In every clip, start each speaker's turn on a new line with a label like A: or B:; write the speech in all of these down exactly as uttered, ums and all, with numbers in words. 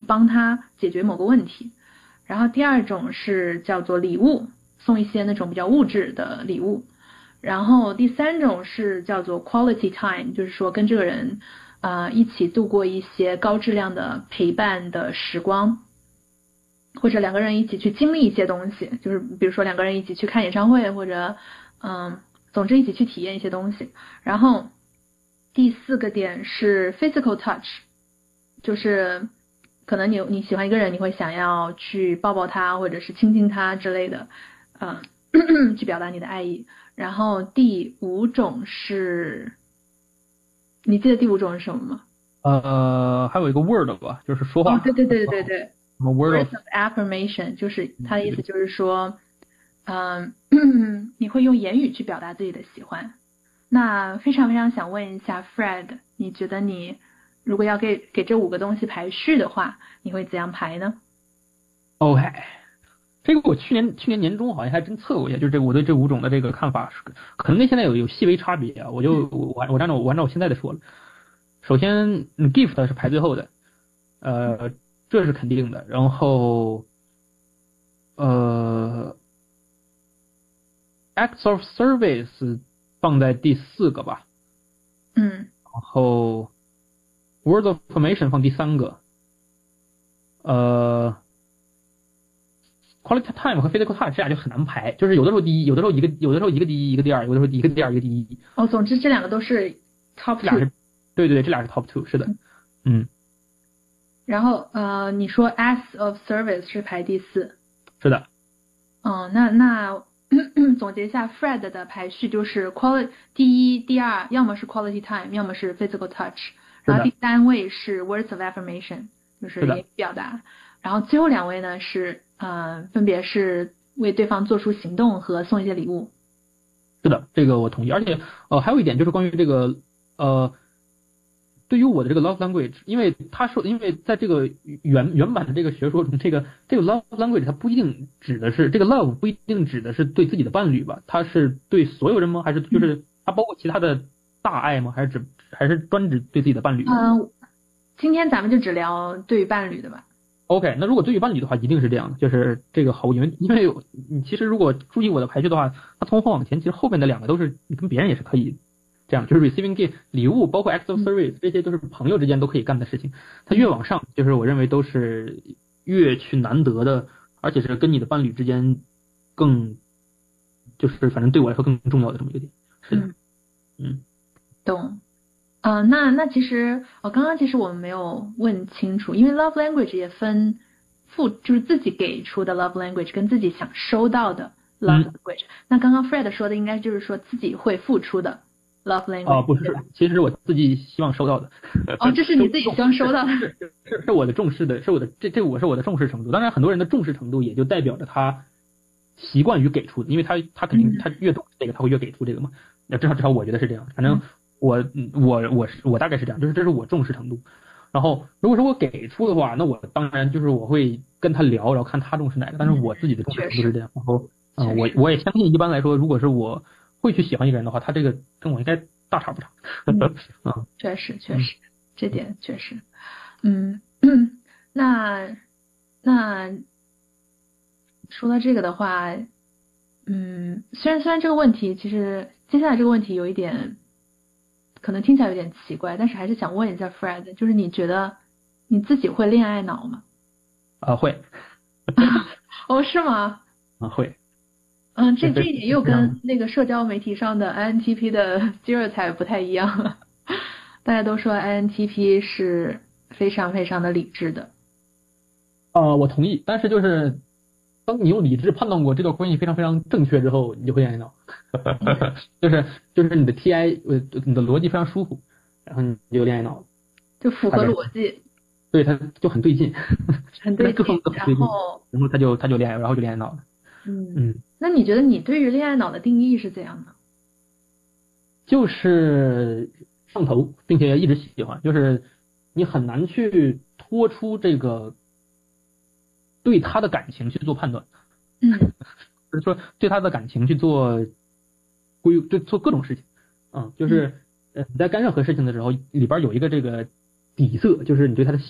A: 帮他解决某个问题。然后第二种是叫做礼物，送一些那种比较物质的礼物。然后第三种是叫做 quality time， 就是说跟这个人呃一起度过一些高质量的陪伴的时光，或者两个人一起去经历一些东西，就是比如说两个人一起去看演唱会，或者嗯，总之一起去体验一些东西。然后第四个点是 physical touch， 就是可能你你喜欢一个人，你会想要去抱抱他，或者是亲亲他之类的，嗯，去表达你的爱意。然后第五种是，你记得第五种是什么吗？
B: 呃，还有一个 word 吧，就是说话。
A: 哦，对对对对对对。
B: 什么 word
A: of affirmation， 就是他的意思就是说，嗯，你会用言语去表达自己的喜欢。那非常非常想问一下 Fred， 你觉得你如果要给给这五个东西排序的话，你会怎样排呢
B: ？OK， 这个我去年去年年中好像还真测过一下，就是这个我对这五种的这个看法是可能跟现在有有细微差别啊。我就我我按照我按照我现在的说了，首先 gift 是排最后的，呃。这是肯定的，然后，呃 ，acts of service 放在第四个吧，
A: 嗯，
B: 然后 words of affirmation 放第三个，呃 ，quality time 和 physical touch 这俩就很难排，就是有的时候第一，有的时候一个，有的时候一个第一，一个第二，有的时候一个第二，一个第一。
A: 哦，总之这两个都是 top two。
B: 这俩是，对对对，这俩是 top two， 是的，嗯。
A: 然后呃，你说 acts of service 是排第四，
B: 是的。
A: 哦，那那总结一下 Fred 的排序就是 quality 第一、第二，要么是 quality time， 要么是 physical touch， 然后第三位是 words of affirmation， 就是言语表达，然后最后两位呢是呃，分别是为对方做出行动和送一些礼物。
B: 是的，这个我同意，而且呃还有一点就是关于这个呃。对于我的这个 love language， 因为他说，因为在这个原原版的这个学说中，这个这个 love language 它不一定指的是这个 love 不一定指的是对自己的伴侣吧？它是对所有人吗？还是就是它包括其他的大爱吗？还是指还是专指对自己的伴侣？
A: 嗯、呃，今天咱们就只聊对于伴侣的吧。
B: OK， 那如果对于伴侣的话，一定是这样的，就是这个毫无疑问，因为你其实如果注意我的排序的话，它从后往前，其实后面的两个都是你跟别人也是可以。这样就是 receiving gift 礼物，包括 acts of service， 这些都是朋友之间都可以干的事情。它越往上，就是我认为都是越去难得的，而且是跟你的伴侣之间更，就是反正对我来说更重要的这么一个点。是的，嗯，嗯
A: 懂。呃，那那其实呃，刚刚其实我们没有问清楚，因为 love language 也分付，就是自己给出的 love language 跟自己想收到的 love language。嗯、那刚刚 Fred 说的应该就是说自己会付出的。love language
B: 哦，不是，其实是我自己希望收到的。
A: 哦，这是你自己希望收到的。
B: 是是是我的重视的，是我的这这我是我的重视程度。当然，很多人的重视程度也就代表着他习惯于给出的，因为他他肯定他越重视这个，他会越给出这个嘛。那至少至少我觉得是这样。反正我我我是我大概是这样，就是这是我重视程度。然后如果说我给出的话，那我当然就是我会跟他聊，然后看他重视哪个。但是我自己的重视程度是这样。然后嗯、呃，我我也相信一般来说，如果是我。会去喜欢一个人的话，他这个跟我应该大差不差。
A: 嗯，确实确实，嗯、这点确实。嗯，那那说到这个的话，嗯，虽然虽然这个问题其实接下来这个问题有一点可能听起来有点奇怪，但是还是想问一下 Fred， 就是你觉得你自己会恋爱脑吗？
B: 啊、呃，会。
A: 哦，是吗？
B: 啊，会。
A: 嗯，这这一点又跟那个社交媒体上的 I N T P 的 stereotype 不太一样。大家都说 I N T P 是非常非常的理智的。
B: 呃，我同意，但是就是当你用理智判断过这段关系非常非常正确之后，你就会恋爱脑。就是就是你的 T I 呃你的逻辑非常舒服，然后你就恋爱脑了，
A: 就符合逻辑。
B: 对，他就很对劲，
A: 很对劲，
B: 然后然后他就他就恋爱，然后就恋爱脑了。
A: 嗯嗯，那你觉得你对于恋爱脑的定义是怎样的？
B: 就是上头，并且一直喜欢，就是你很难去脱出这个对他的感情去做判断。
A: 嗯，
B: 就是说对他的感情去做归对做各种事情，嗯，就是呃你在干任何事情的时候，里边有一个这个底色，就是你对他的喜欢。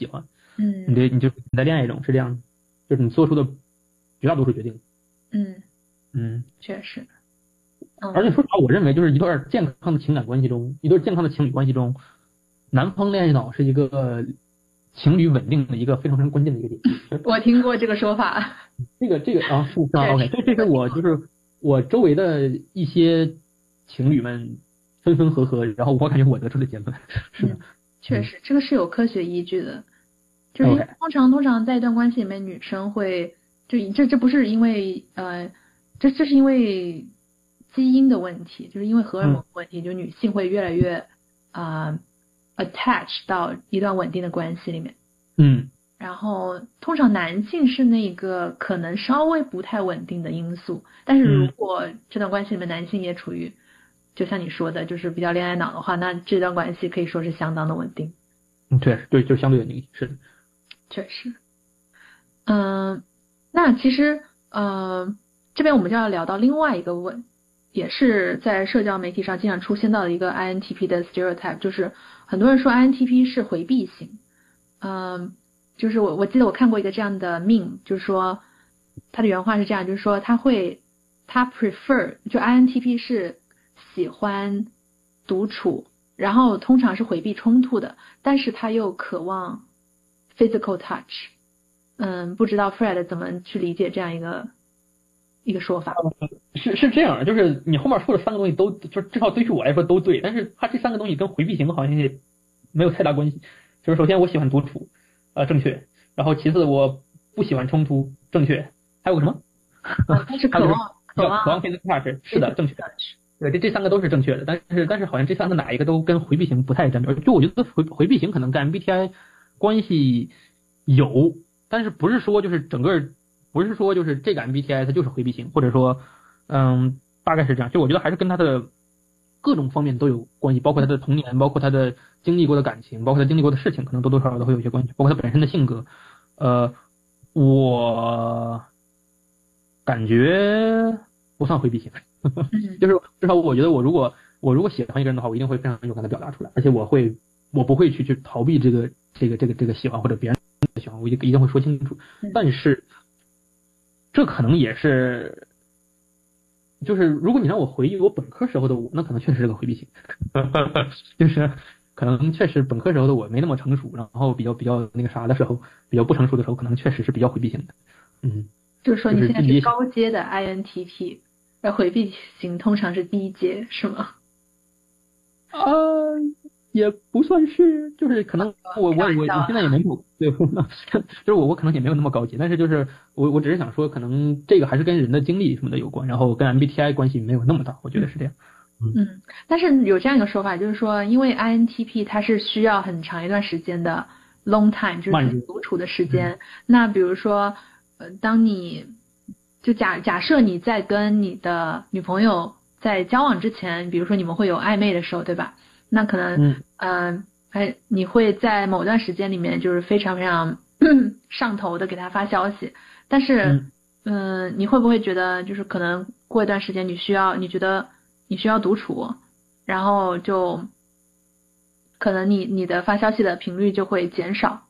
A: 嗯，
B: 你对你就你在恋爱中是这样的，就是你做出的绝大多数决定。
A: 嗯
B: 嗯，
A: 确实，嗯，
B: 而且说实话，我认为就是一段健康的情感关系中，一段健康的情侣关系中，男方恋爱脑是一个情侣稳定的一个非常非常关键的一个点。
A: 我听过这个说法。
B: 这个这个啊是是啊
A: 确
B: OK，
A: 实
B: 这这是我就是我周围的一些情侣们分分合合，然后我感觉我得出的结论是的。
A: 嗯，确实，这个是有科学依据的。就是因为
B: OK
A: 通常通常在一段关系里面，女生会就这这不是因为呃，这这是因为基因的问题，就是因为荷尔蒙的问题，就女性会越来越啊、呃 attach 到一段稳定的关系里面。
B: 嗯
A: 然后通常男性是那个可能稍微不太稳定的因素，但是如
B: 嗯
A: 果这段关系里面男性也处于就像你说的，就是比较恋爱脑的话，那这段关系可以说是相当的稳定。
B: 嗯，确实对，就相对稳定是的。
A: 确实，嗯，那其实，呃，这边我们就要聊到另外一个问，也是在社交媒体上经常出现到的一个 I N T P 的 stereotype，就是很多人说 I N T P 是回避型，嗯，就是我我记得我看过一个这样的 meme，就是说他的原话是这样，就是说他会他 prefer 就 I N T P 是喜欢独处，然后通常是回避冲突的，但是他又渴望 physical touch。嗯，不知道 Fred 怎么去理解这样一个一个说法。
B: 是是这样，就是你后面说的三个东西都，就至少对于我来说都对，但是它这三个东西跟回避型好像也没有太大关系。就是首先我喜欢独处，呃，正确。然后其次我不喜欢冲突，正确。还有个什么？
A: 啊，他是渴望渴望
B: 渴望 physical touch，是的，正确。对，这这三个都是正确的，但是但是好像这三个哪一个都跟回避型不太沾边。就我觉得回回避型可能跟 M B T I 关系有。但是不是说就是整个不是说就是这个 M B T I 它就是回避型，或者说嗯大概是这样，就我觉得还是跟他的各种方面都有关系，包括他的童年，包括他的经历过的感情，包括他经历过的事情，可能多多少少都会有一些关系，包括他本身的性格。呃，我感觉不算回避型，就是至少我觉得我如果我如果喜欢一个人的话，我一定会非常勇敢的表达出来，而且我会我不会去去逃避这个这个这个这个喜欢或者别人喜欢，我一定会说清楚。但是这可能也是，就是如果你让我回忆我本科时候的我，那可能确实是个回避型，就是可能确实本科时候的我没那么成熟，然后比较比较那个啥的时候，比较不成熟的时候，可能确实是比较回避型的。嗯，
A: 就是说你现在是高阶的 I N T P， 而回避型通常是低阶，是吗？
B: 啊、呃，也不算是，就是可能我我我我现在也没有对，就是我我可能也没有那么高级，但是就是我我只是想说，可能这个还是跟人的经历什么的有关，然后跟 M B T I 关系没有那么大，我觉得是这样。
A: 嗯，嗯，但是有这样一个说法，就是说，因为 I N T P 它是需要很长一段时间的 long time， 就是独处的时间。嗯、那比如说，呃，当你就假假设你在跟你的女朋友在交往之前，比如说你们会有暧昧的时候，对吧？那可能，嗯，哎、呃，你会在某段时间里面就是非常非常上头的给他发消息，但是，嗯、呃，你会不会觉得就是可能过一段时间你需要，你觉得你需要独处，然后就可能你你的发消息的频率就会减少？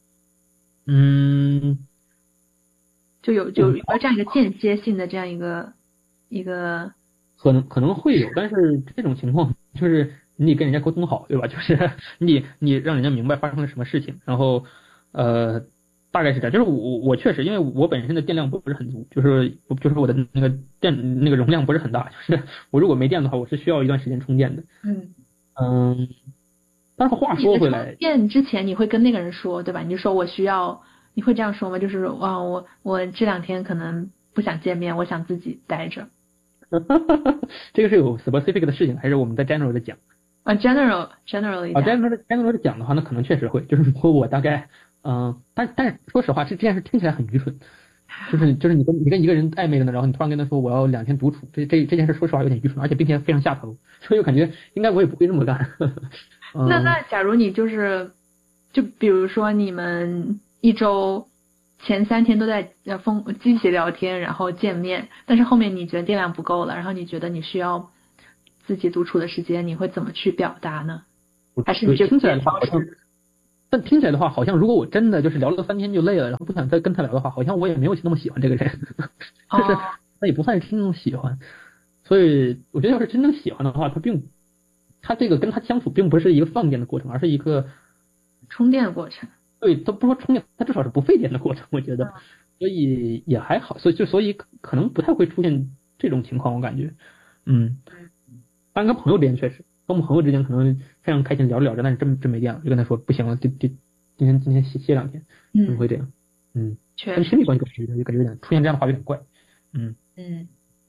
B: 嗯，
A: 就有就有这样一个间接性的这样一个一个，
B: 可能可能会有，但是这种情况就是。你得跟人家沟通好，对吧？就是你你让人家明白发生了什么事情，然后呃大概是这样。就是我我确实因为我本身的电量不是很足，就是就是我的那个电那个容量不是很大，就是我如果没电的话，我是需要一段时间充电的。
A: 嗯
B: 嗯，但是话说回来，
A: 电之前你会跟那个人说，对吧？你就说我需要，你会这样说吗？就是哇，我我这两天可能不想见面，我想自己待着。
B: 这个是有 specific 的事情，还是我们在 general 的讲？
A: 啊、uh, ，general generally
B: 啊 ，general general 的讲的话，那可能确实会，就是说我大概，嗯、呃，但但是说实话，这这件事听起来很愚蠢，就是就是你跟你跟一个人暧昧的呢，然后你突然跟他说我要两天独处，这这这件事说实话有点愚蠢，而且并且非常下头，所以我感觉应该我也不会这么干。嗯、
A: 那那假如你就是，就比如说你们一周前三天都在呃疯积极聊天，然后见面，但是后面你觉得电量不够了，然后你觉得你需要自己独处的时间，你会怎么去表达呢？还是你就
B: 听起来的话，好像但听起来的话，好像如果我真的就是聊了三天就累了，然后不想再跟他聊的话，好像我也没有那么喜欢这个人，就是那也不算是真正喜欢。所以我觉得要是真正喜欢的话，他并他这个跟他相处并不是一个放电的过程，而是一个
A: 充电的过程。
B: 对，他不说充电，他至少是不费电的过程，我觉得，所以也还好，所以就所以可能不太会出现这种情况，我感觉，嗯，当然跟朋友之间确实，跟我们朋友之间可能非常开心聊着聊着，但是真真没电了，就跟他说不行了，就就今天今天歇歇两天，不会这样，嗯，
A: 确实，
B: 跟亲密关系就感觉有点出现这样的话有点怪，嗯
A: 嗯，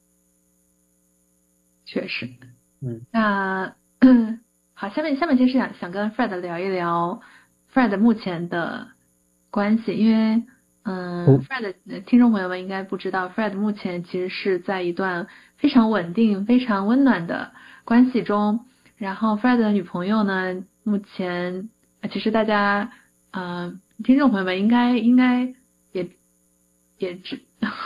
A: 确实，
B: 嗯，
A: 那好，下面下面其实想想跟 Fred 聊一聊 Fred 目前的关系，因为嗯、哦、Fred 听众朋友们应该不知道 Fred 目前其实是在一段非常稳定非常温暖的关系中，然后 Fred 的女朋友呢目前其实大家呃听众朋友们应该应该也也知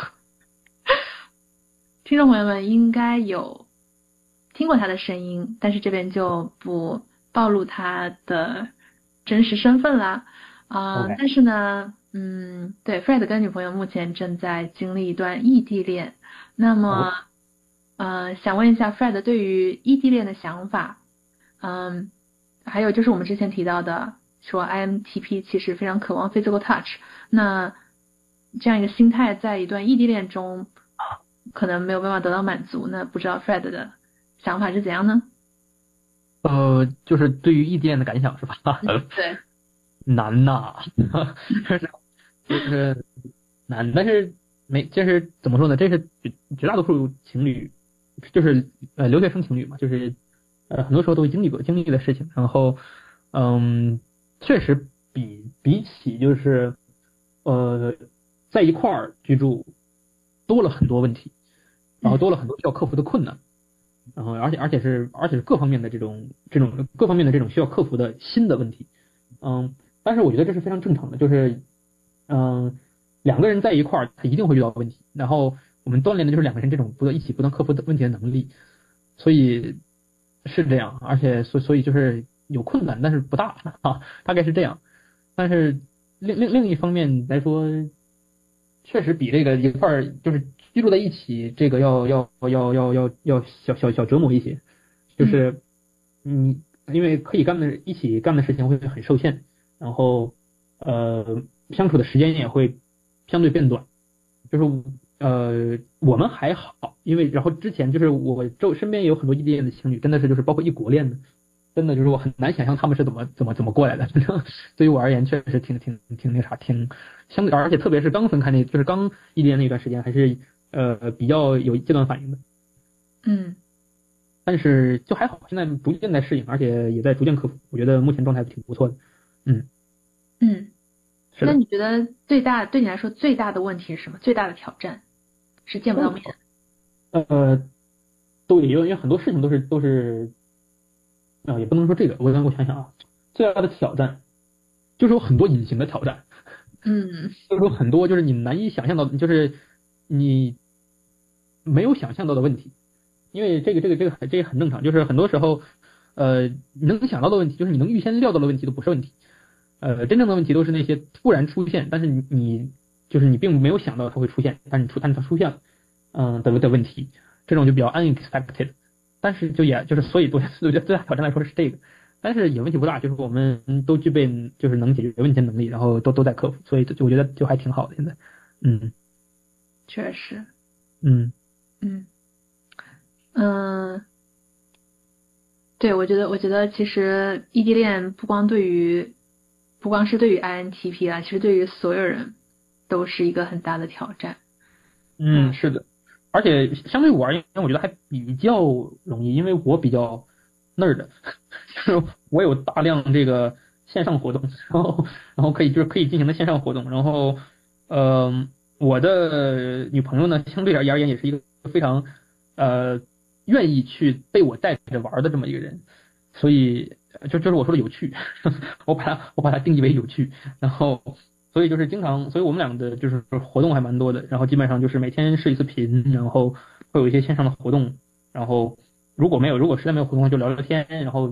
A: 听众朋友们应该有听过他的声音，但是这边就不暴露他的真实身份啦。啊、呃 okay. 但是呢，嗯，对 ，Fred 跟女朋友目前正在经历一段异地恋。那么，呃，想问一下 Fred 对于异地恋的想法，嗯，还有就是我们之前提到的，说 I M T P 其实非常渴望 physical touch， 那这样一个心态在一段异地恋中可能没有办法得到满足，那不知道 Fred 的想法是怎样呢？
B: 呃，就是对于异地恋的感想是吧？
A: 对，
B: 难呐，就是就是难，但是没，就是怎么说呢？这是绝绝大多数情侣，就是呃留学生情侣嘛，就是呃很多时候都经历过经历的事情。然后嗯，确实比比起就是呃在一块儿居住多了很多问题，然后多了很多需要克服的困难。然后，而且而且是而且是各方面的这种这种各方面的这种需要克服的新的问题，嗯，但是我觉得这是非常正常的，就是嗯两个人在一块儿，他一定会遇到问题，然后我们锻炼的就是两个人这种不断一起不断克服的问题的能力，所以是这样，而且所所以就是有困难，但是不大啊，大概是这样，但是另另另一方面来说，确实比这个一块儿就是居住在一起，这个要要要要要要小小小折磨一些，就是嗯，因为可以干的一起干的事情会很受限，然后呃相处的时间也会相对变短，就是呃我们还好，因为然后之前就是我周身边有很多异地恋的情侣，真的是就是包括异国恋的，真的就是我很难想象他们是怎么怎么怎么过来的。对于我而言，确实挺挺挺那啥，挺相对，而且特别是刚分开那，就是刚异地恋那段时间，还是呃比较有阶段反应的。
A: 嗯，
B: 但是就还好，现在逐渐在适应，而且也在逐渐克服。我觉得目前状态挺不错的。嗯
A: 嗯，
B: 是的。
A: 那你觉得最大对你来说最大的问题是什么？最大的挑战是见不到面？
B: 呃，对，因为因为很多事情都是都是。啊，也不能说这个，我让我想想啊，最大的挑战就是有很多隐形的挑战，
A: 嗯，
B: 就是说很多就是你难以想象到的，就是你没有想象到的问题，因为这个这个这个这也很正常，就是很多时候，呃，你能想到的问题，就是你能预先料到的问题都不是问题，呃，真正的问题都是那些突然出现，但是你你就是你并没有想到它会出现，但是出但是它出现了，嗯、呃、的的问题，这种就比较 unexpected。但是就也就是所以我觉得最大挑战来说是这个，但是也问题不大，就是我们都具备就是能解决问题的能力，然后都都在克服，所以就我觉得就还挺好的现在，嗯，
A: 确实，
B: 嗯
A: 嗯嗯，对，我觉得我觉得其实异地恋不光对于不光是对于 I N T P 啊，其实对于所有人都是一个很大的挑战。
B: 嗯，是的。而且相对我而言，我觉得还比较容易，因为我比较 nerd， 就是我有大量这个线上活动，然后然后可以就是可以进行的线上活动，然后呃我的女朋友呢，相对而言也是一个非常呃愿意去被我带着玩的这么一个人，所以就就是我说的有趣，我把它我把它定义为有趣，然后。所以就是经常，所以我们俩的就是活动还蛮多的，然后基本上就是每天视一次频，然后会有一些线上的活动，然后如果没有，如果实在没有活动就聊聊天，然后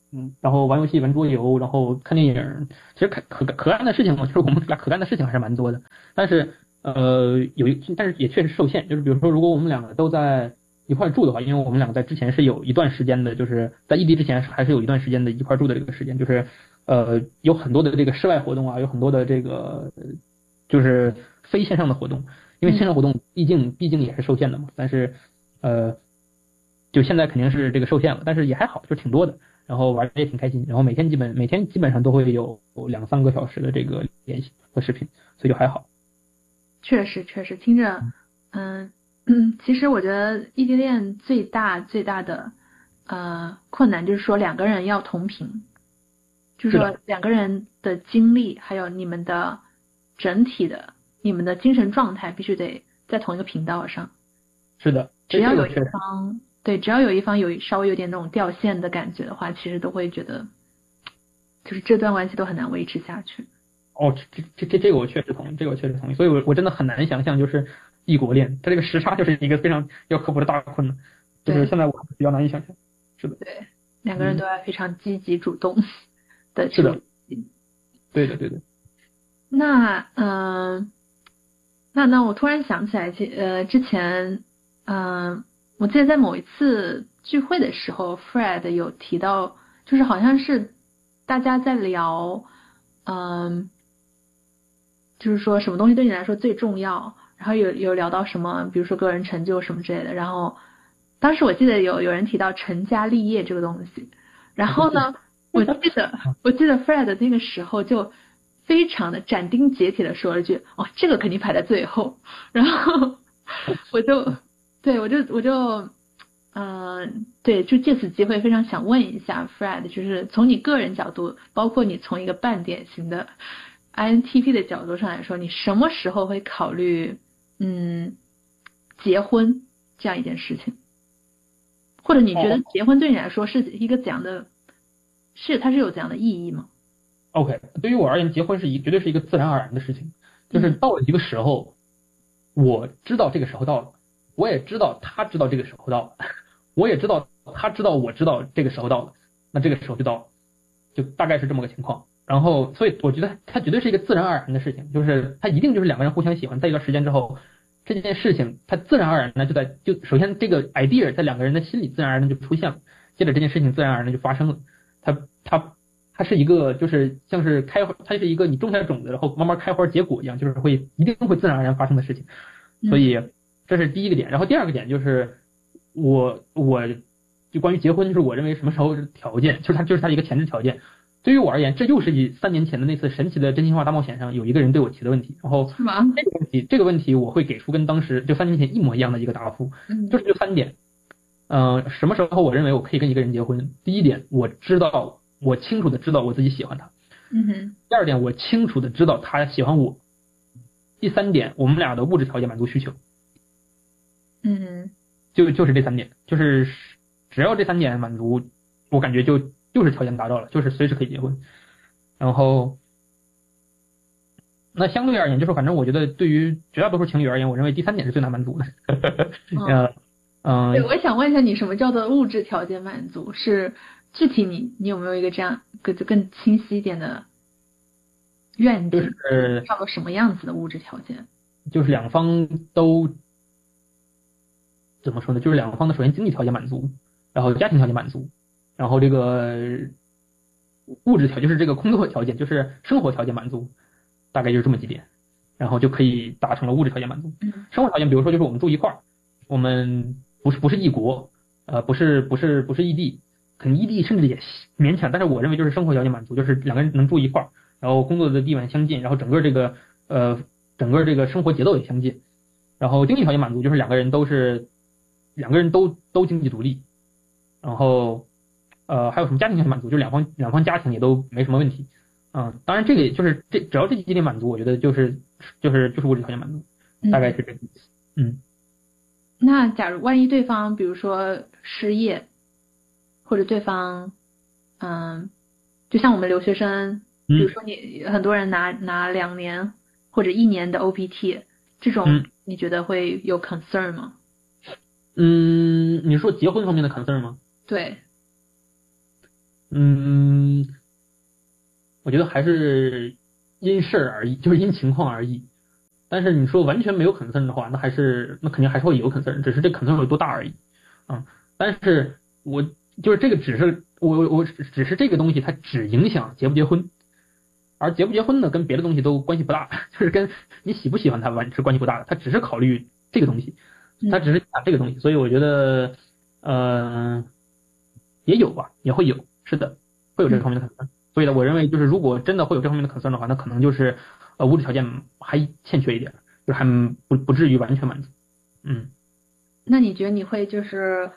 B: 嗯，然后玩游戏、玩桌游，然后看电影，其实可可可干的事情嘛，就是我们俩可干的事情还是蛮多的。但是呃，有一但是也确实受限，就是比如说，如果我们两个都在一块住的话，因为我们两个在之前是有一段时间的，就是在异地之前还是有一段时间的一块住的这个时间，就是呃有很多的这个室外活动啊，有很多的这个就是非线上的活动，因为线上活动毕竟毕竟也是受限的嘛。但是呃，就现在肯定是这个受限了，但是也还好，就挺多的。然后玩的也挺开心，然后每天基本每天基本上都会有两三个小时的这个联系和视频，所以就还好。
A: 确实确实听着，嗯嗯，其实我觉得异地恋最大最大的呃困难就是说两个人要同频，就是说两个人的精力还有你们的整体的你们的精神状态必须得在同一个频道上。
B: 是的，
A: 只要有一方对，只要有一方有稍微有点那种掉线的感觉的话，其实都会觉得就是这段关系都很难维持下去。
B: 哦，这这这这个我确实同意，这个我确实同意，所以我我真的很难想象就是异国恋，它这个时差就是一个非常要克服的大困难，就是现在我比较难以想象。是的，
A: 对，两个人都要非常积极主动的去。
B: 是的，对的对的。
A: 那嗯、呃，那那我突然想起来，呃，之前嗯、呃，我记得在某一次聚会的时候 ，Fred 有提到，就是好像是大家在聊，嗯、呃。就是说什么东西对你来说最重要，然后有有聊到什么，比如说个人成就什么之类的。然后当时我记得有有人提到成家立业这个东西，然后呢，我记得我记得 Fred 那个时候就非常的斩钉截铁的说了一句，哦，这个肯定排在最后。然后我就对我就我就嗯、呃、对，就借此机会非常想问一下 Fred， 就是从你个人角度，包括你从一个半典型的I N T P 的角度上来说，你什么时候会考虑嗯结婚这样一件事情？或者你觉得结婚对你来说是一个怎样的，是它是有怎样的意义吗
B: ？OK， 对于我而言，结婚是一绝对是一个自然而然的事情，就是到了一个时候，嗯、我知道这个时候到了，我也知道他知道这个时候到了，我也知道他知道我知道这个时候到了，那这个时候就到了，就大概是这么个情况。然后，所以我觉得它绝对是一个自然而然的事情，就是它一定就是两个人互相喜欢，在一段时间之后，这件事情它自然而然的就在就首先这个 idea 在两个人的心里自然而然的就出现了，接着这件事情自然而然的就发生了。它它它是一个就是像是开花，它是一个你种下种子然后慢慢开花结果一样，就是会一定会自然而然发生的事情。所以这是第一个点。然后第二个点就是我我就关于结婚，就是我认为什么时候是条件，就是它就是它的一个前置条件。对于我而言，这又是以三年前的那次神奇的真心话大冒险上有一个人对我提的问题，然后这个问题这个问题我会给出跟当时就三年前一模一样的一个答复，就是这三点。呃，什么时候我认为我可以跟一个人结婚？第一点，我知道我清楚的知道我自己喜欢他。
A: 嗯哼。
B: 第二点，我清楚的知道他喜欢我。第三点，我们俩的物质条件满足需求。
A: 嗯哼。
B: 就就是这三点，就是只要这三点满足，我感觉就。就是条件达到了，就是随时可以结婚。然后，那相对而言，就是反正我觉得对于绝大多数情侣而言，我认为第三点是最难满足的。呃，嗯，
A: 对，我想问一下，你什么叫做物质条件满足？是具体你你有没有一个这样更更清晰一点的愿景？
B: 就是
A: 叫做什么样子的物质条件？
B: 就是两方都怎么说呢？就是两方的首先经济条件满足，然后家庭条件满足。然后这个物质条就是这个工作条件，就是生活条件满足，大概就是这么几点，然后就可以达成了物质条件满足。生活条件，比如说就是我们住一块儿，我们不是不是异国，呃，不是不是不是异地，可能异地甚至也勉强，但是我认为就是生活条件满足，就是两个人能住一块儿，然后工作的地点相近，然后整个这个呃整个这个生活节奏也相近，然后经济条件满足，就是两个人都是两个人都都经济独立，然后。呃，还有什么家庭条件满足，就是两方两方家庭也都没什么问题，嗯、呃，当然这个就是这只要这几点满足，我觉得就是就是就是物质条件满足，大概是这个意思，嗯。
A: 那假如万一对方比如说失业，或者对方，嗯，就像我们留学生，比如说你很多人拿拿两年或者一年的 O P T， 这种你觉得会有 concern 吗？
B: 嗯，你说结婚方面的 concern 吗？
A: 对。
B: 嗯，我觉得还是因事而异，就是因情况而异。但是你说完全没有 concern 的话，那还是那肯定还是会有 concern，只是这 concern 有多大而已啊。但是我就是这个只是我我只是这个东西，它只影响结不结婚，而结不结婚呢，跟别的东西都关系不大，就是跟你喜不喜欢它完是关系不大的，它只是考虑这个东西，它只是讲这个东西，所以我觉得呃也有吧，也会有，是的，会有这方面的 concern。所以呢，我认为就是如果真的会有这方面的 concern 的话，那可能就是呃物质条件还欠缺一点，就还不不至于完全满足。嗯，
A: 那你觉得你会就是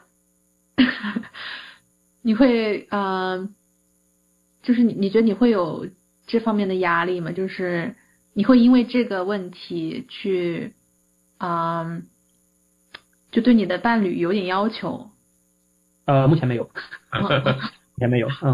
A: 你会呃就是你你觉得你会有这方面的压力吗？就是你会因为这个问题去嗯、呃、就对你的伴侣有点要求？
B: 呃，目前没有，目前没有，嗯。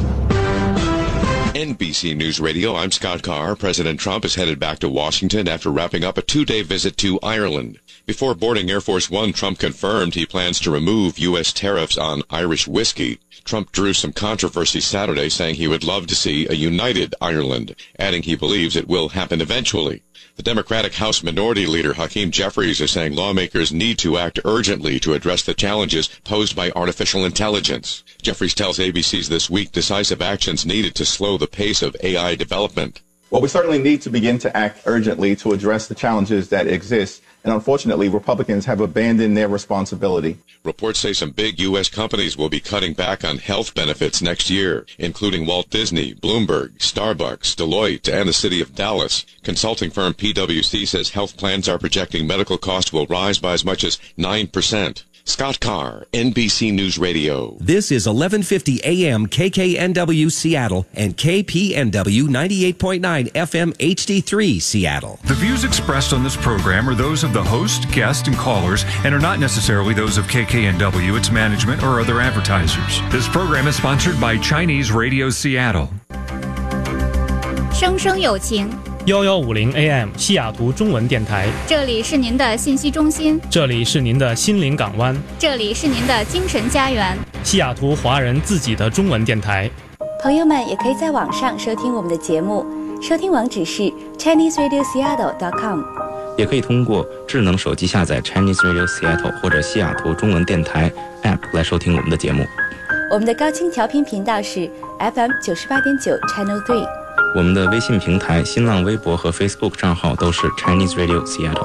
C: N B C News Radio, I'm Scott Carr. President Trump is headed back to Washington after wrapping up a two-day visit to Ireland. Before boarding Air Force One, Trump confirmed he plans to remove U S tariffs on Irish whiskey. Trump drew some controversy Saturday, saying he would love to see a united Ireland, adding he believes it will happen eventually. The Democratic House Minority Leader Hakeem Jeffries is saying lawmakers need to act urgently to address the challenges posed by artificial intelligence. Jeffries tells A B C's This Week decisive actions needed to slow the pace of A I development.
D: Well, we certainly need to begin to act urgently to address the challenges that exist. And unfortunately, Republicans have abandoned their responsibility.
C: Reports say some big U S companies will be cutting back on health benefits next year, including Walt Disney, Bloomberg, Starbucks, Deloitte, and the city of Dallas. Consulting firm P W C says health plans are projecting medical costs will rise by as much as nine percent. Scott Carr, N B C News Radio.
E: This is eleven fifty A M K K N W Seattle and K P N W ninety-eight point nine F M H D three Seattle.
F: The views expressed on this program are those of the host, guest, and callers and are not necessarily those of K K N W, its management, or other advertisers. This program is sponsored by Chinese Radio Seattle.
G: 生生有情
H: 一一五零 A M 西雅图中文电台，
G: 这里是您的信息中心，
H: 这里是您的心灵港湾，
G: 这里是您的精神家园，
H: 西雅图华人自己的中文电台。
I: 朋友们也可以在网上收听我们的节目，收听网址是 chinese radio seattle dot com，
J: 也可以通过智能手机下载 Chinese Radio Seattle 或者西雅图中文电台 App 来收听我们的节目。
I: 我们的高清调频频道是 F M 九十八点九 Channel three。
J: 我们的微信平台、新浪微博和 Facebook 账号都是 Chinese Radio Seattle。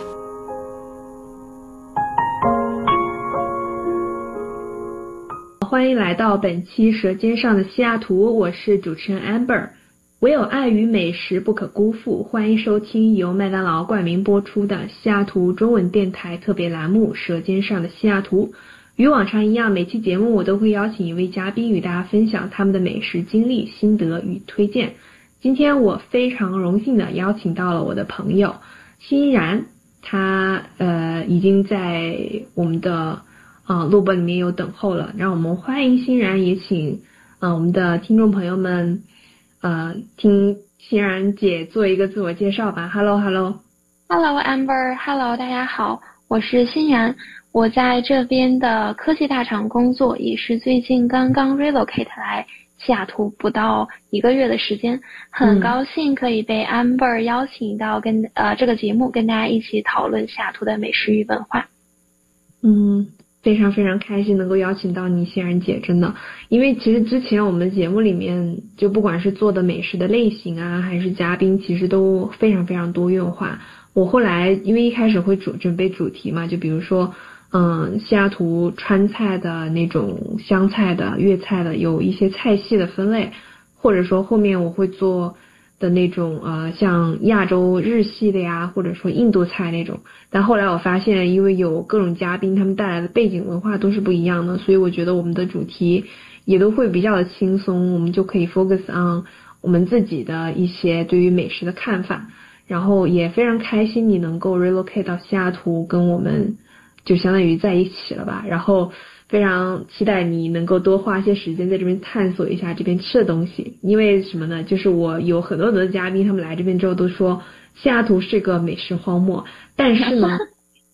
A: 欢迎来到本期《舌尖上的西雅图》，我是主持人 Amber。唯有爱与美食不可辜负，欢迎收听由麦当劳冠名播出的西雅图中文电台特别栏目《舌尖上的西雅图》。与往常一样，每期节目我都会邀请一位嘉宾与大家分享他们的美食经历、心得与推荐。今天我非常荣幸的邀请到了我的朋友欣然，他呃已经在我们的呃录播里面有等候了，让我们欢迎欣然，也请呃我们的听众朋友们呃听欣然姐做一个自我介绍吧。 Hello Hello
K: Hello Amber Hello 大家好，我是欣然，我在这边的科技大厂工作，也是最近刚刚 relocate 来西雅图不到一个月的时间，很高兴可以被 Amber 邀请到跟呃这个节目跟大家一起讨论西雅图的美食与文化。
A: 嗯，非常非常开心能够邀请到你欣然姐，真的，因为其实之前我们节目里面就不管是做的美食的类型啊，还是嘉宾，其实都非常非常多元化。我后来因为一开始会主准备主题嘛，就比如说嗯，西雅图川菜的那种湘菜的粤菜的有一些菜系的分类，或者说后面我会做的那种呃像亚洲日系的呀，或者说印度菜那种。但后来我发现因为有各种嘉宾他们带来的背景文化都是不一样的，所以我觉得我们的主题也都会比较的轻松，我们就可以 focus on 我们自己的一些对于美食的看法。然后也非常开心你能够 relocate 到西雅图跟我们就相当于在一起了吧，然后非常期待你能够多花些时间在这边探索一下这边吃的东西。因为什么呢，就是我有很多很多嘉宾他们来这边之后都说西雅图是个美食荒漠，但是呢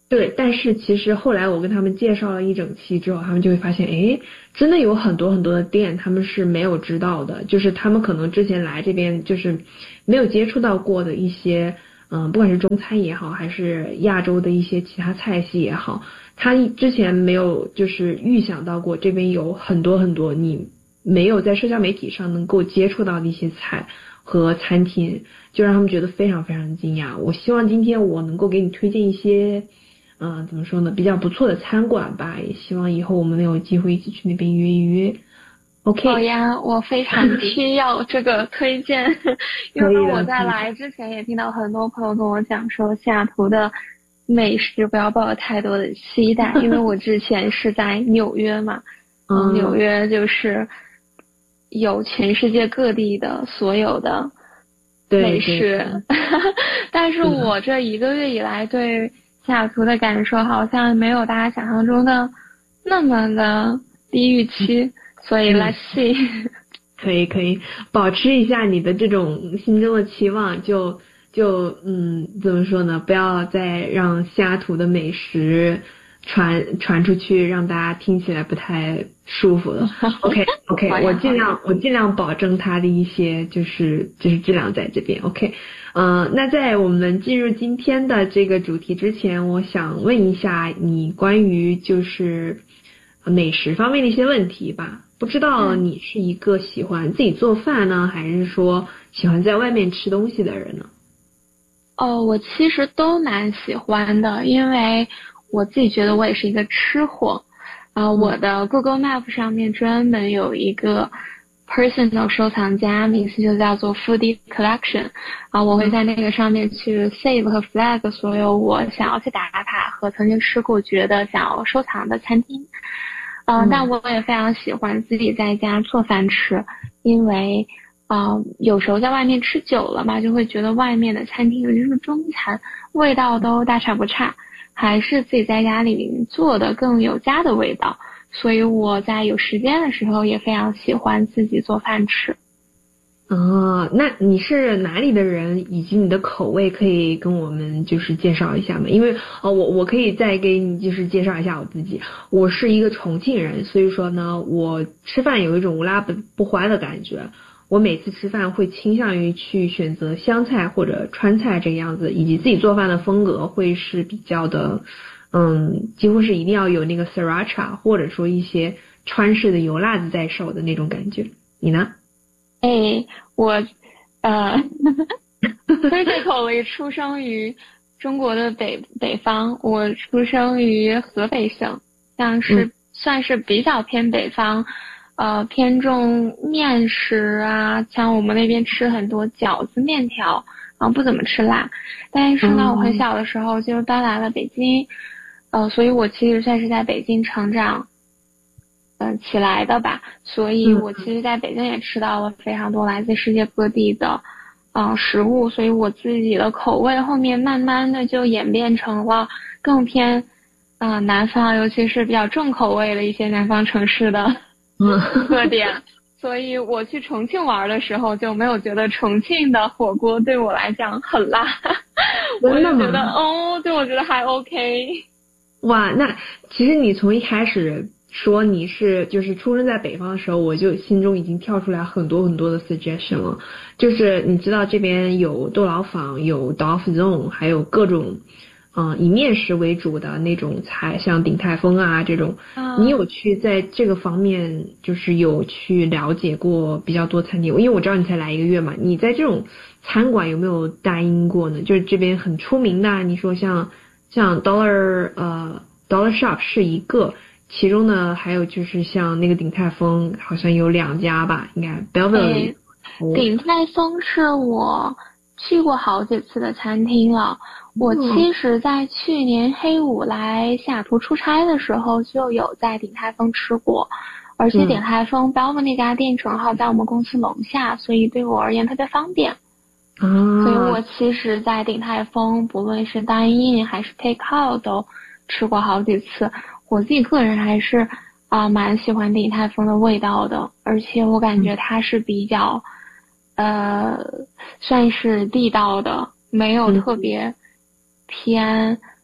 L: 对，但是其实后来我跟他们介绍了一整期之后，他们就会发现，诶，真的有很多很多的店他们是没有知道的，就是他们可能之前来这边就是没有接触到过的一些，嗯，不管是中餐也好，还是亚洲的一些其他菜系也好，他之前没有就是预想到过这边有很多很多你没有在社交媒体上能够接触到的一些菜和餐厅，就让他们觉得非常非常惊讶。我希望今天我能够给你推荐一些嗯、呃，怎么说呢，比较不错的餐馆吧，也希望以后我们能有机会一起去那边约一约。OK。
K: 好呀，我非常需要这个推荐，因为我在来之前也听到很多朋友跟我讲说，西雅图的美食不要抱有太多的期待，因为我之前是在纽约嘛，嗯，纽约就是有全世界各地的所有的美食，但是我这一个月以来对西雅图的感受好像没有大家想象中的那么的低预期，所以 let's see。
L: 可以可以，保持一下你的这种心中的期望，就就嗯怎么说呢？不要再让西雅图的美食传传出去，让大家听起来不太舒服了。OK OK， 我尽量我尽量保证它的一些就是就是质量在这边。OK。呃，那在我们进入今天的这个主题之前，我想问一下你关于就是美食方面的一些问题吧。不知道你是一个喜欢自己做饭呢，还是说喜欢在外面吃东西的人呢？
K: 哦，我其实都蛮喜欢的，因为我自己觉得我也是一个吃货。呃，我的 Google Map 上面专门有一个personal 收藏夹，名字就叫做 Foodie Collection 啊、呃，我会在那个上面去 save 和 flag 所有我想要去打卡和曾经吃过觉得想要收藏的餐厅。呃、嗯，但我也非常喜欢自己在家做饭吃，因为呃有时候在外面吃久了嘛，就会觉得外面的餐厅，尤其是中餐，味道都大差不差，还是自己在家里做的更有家的味道。所以我在有时间的时候也非常喜欢自己做饭吃。
L: 哦，那你是哪里的人，以及你的口味可以跟我们就是介绍一下吗？因为哦，我我可以再给你就是介绍一下我自己，我是一个重庆人，所以说呢，我吃饭有一种无辣不不欢的感觉。我每次吃饭会倾向于去选择湘菜或者川菜这个样子，以及自己做饭的风格会是比较的。嗯，几乎是一定要有那个 sriracha 或者说一些川式的油辣子在手的那种感觉。你呢？
K: 哎，我呃推这口味出生于中国的北北方，我出生于河北省，像是、嗯、算是比较偏北方，呃偏重面食啊，像我们那边吃很多饺子面条，然后不怎么吃辣。但是呢，我很小的时候就搬来了北京。呃，所以我其实算是在北京成长，嗯、呃、起来的吧。所以我其实在北京也吃到了非常多来自世界各地的，嗯、呃、食物。所以我自己的口味后面慢慢的就演变成了更偏，啊、呃、南方，尤其是比较重口味的一些南方城市的特点。所以我去重庆玩的时候就没有觉得重庆的火锅对我来讲很辣，我就觉得哦，对我觉得还 OK。
L: 哇，那其实你从一开始说你是就是出生在北方的时候，我就心中已经跳出来很多很多的 suggestion 了。就是你知道这边有豆老坊，有 Dolph Zone， 还有各种嗯以面食为主的那种菜，像鼎泰丰啊这种。嗯、你有去在这个方面就是有去了解过比较多餐厅？因为我知道你才来一个月嘛，你在这种餐馆有没有待应过呢？就是这边很出名的，你说像。像 Dollar 呃 Dollar Shop 是一个，其中呢还有就是像那个鼎泰丰好像有两家吧，应该 Belleville。
K: 鼎泰丰是我去过好几次的餐厅了。我其实在去年黑五来西雅图出差的时候就有在鼎泰丰吃过，而且鼎泰丰 Belleville 那家店正好在我们公司楼下，所以对我而言特别方便。
L: 啊，
K: 所以我其实在鼎泰丰不论是dine in还是 take out 都吃过好几次。我自己个人还是啊、呃、蛮喜欢鼎泰丰的味道的，而且我感觉它是比较呃算是地道的，没有特别偏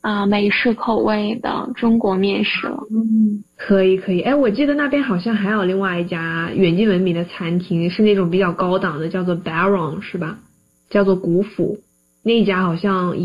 K: 啊、呃、美式口味的中国面食了。
L: 嗯，可以可以。哎，我记得那边好像还有另外一家远近闻名的餐厅，是那种比较高档的，叫做 Baron 是吧？叫做古府，那一家好像